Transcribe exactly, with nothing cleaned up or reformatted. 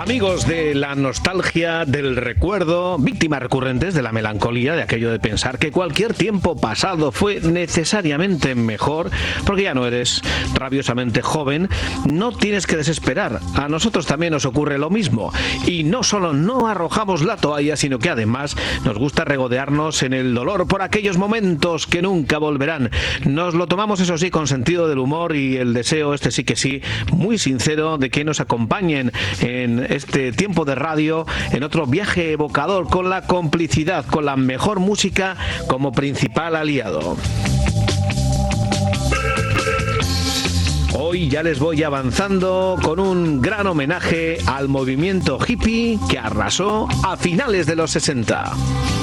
Amigos de la nostalgia, del recuerdo, víctimas recurrentes de la melancolía, de aquello de pensar que cualquier tiempo pasado fue necesariamente mejor, porque ya no eres rabiosamente joven, no tienes que desesperar. A nosotros también nos ocurre lo mismo. Y no solo no arrojamos la toalla, sino que además nos gusta regodearnos en el dolor por aquellos momentos que nunca volverán. Nos lo tomamos, eso sí, con sentido del humor y el deseo, este sí que sí, muy sincero, de que nos acompañen en este tiempo de radio, en otro viaje evocador, con la complicidad, con la mejor música como principal aliado. Hoy ya les voy avanzando con un gran homenaje al movimiento hippie que arrasó a finales de los sesenta.